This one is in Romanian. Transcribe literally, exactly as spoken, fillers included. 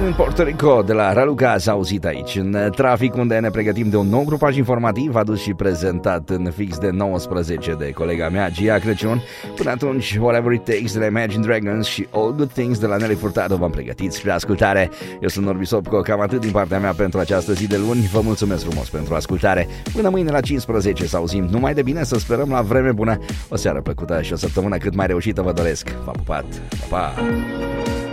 in Puerto Rico de la Raluca s-a auzit aici în trafic, unde ne pregătim de un nou grupaj informativ adus și prezentat în fix de nouăsprezece de colega mea Gia Crăciun. Până atunci, Whatever It Takes de la Imagine Dragons și All Good Things de la Nelly Furtado v-am pregătit spre ascultare. Eu sunt Norbi Sopco, cam atât din partea mea pentru această zi de luni. Vă mulțumesc frumos pentru ascultare. Până mâine la cincisprezece să auzim numai de bine, să sperăm la vreme bună. O seară plăcută și o săptămână cât mai reușită vă doresc. V-am pupat. Pa, pa!